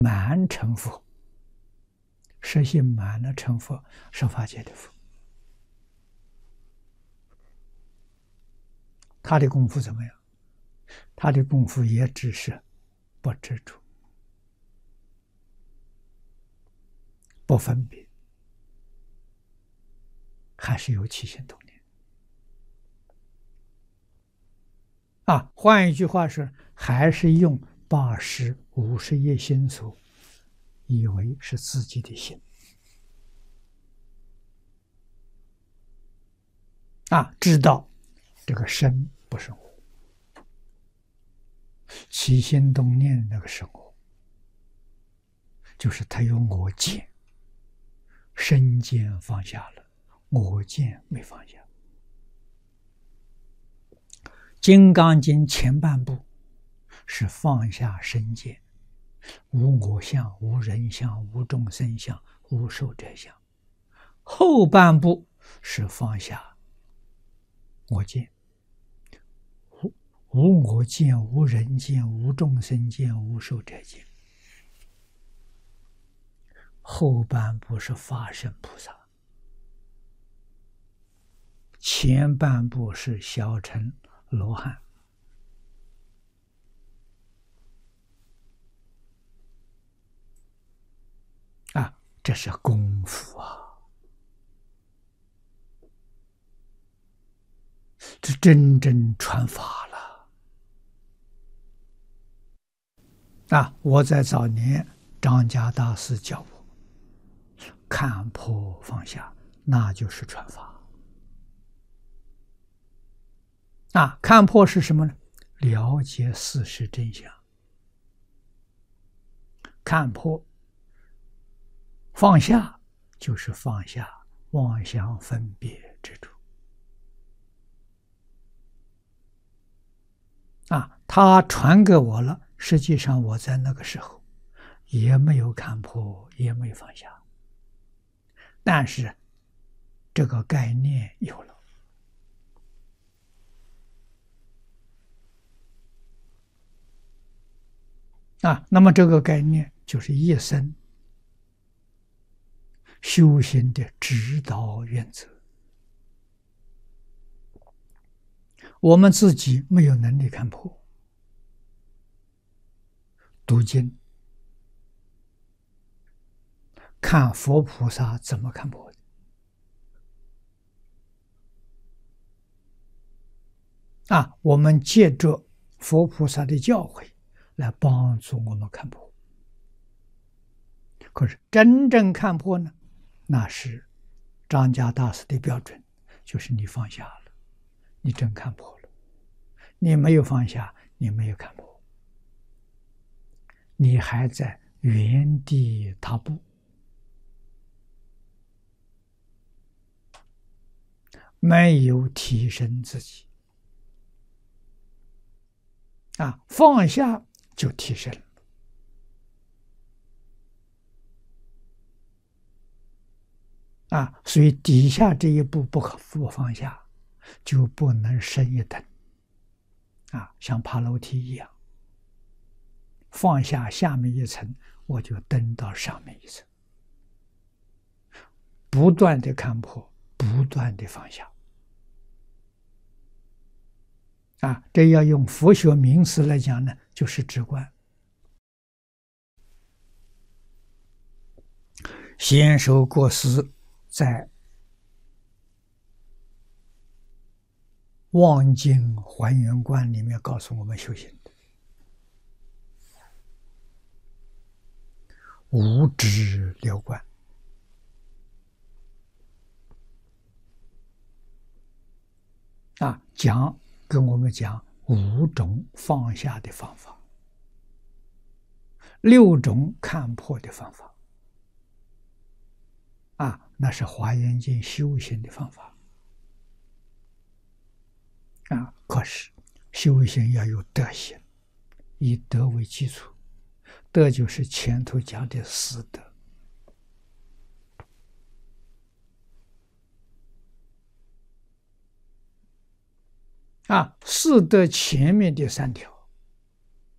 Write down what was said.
满成佛，实性满了成佛，十法界的佛。他的功夫怎么样？他的功夫也只是不执着、不分别，还是有起心动念。换一句话说，还是用80、50业心所，以为是自己的心。知道这个身不是我，起心动念那个是我，就是他有我见，身见放下了，我见没放下。金刚经前半部是放下身见，无我相、无人相、无众生相、无寿者相；后半部是放下我见，无我见、无人见、无众生见、无寿者见。后半部是法身菩萨，前半部是小乘罗汉。这是功夫这真正传法了。我在早年张家大师教我看破放下，那就是传法。看破是什么呢？了解事实真相。看破放下就是放下妄想分别执着。他传给我了，实际上我在那个时候也没有看破，也没有放下，但是这个概念有了。那么这个概念就是一生修行的指导原则。我们自己没有能力看破，读经看佛菩萨怎么看破的。我们借着佛菩萨的教诲来帮助我们看破。可是真正看破呢，那是张家大师的标准，就是你放下了，你真看破了；你没有放下，你没有看破，你还在原地踏步，没有提升自己。放下就提升了。所以底下这一步不放下，就不能升一等。像爬楼梯一样，放下下面一层，我就登到上面一层。不断的看破，不断的放下。这要用佛学名词来讲呢，就是止观。贤首国师在《望经还原观》里面告诉我们修行的无执六观。跟我们讲5种放下的方法，6种看破的方法。那是华严经修行的方法。可是修行要有德行，以德为基础，德就是前头讲的四德。四德前面的3条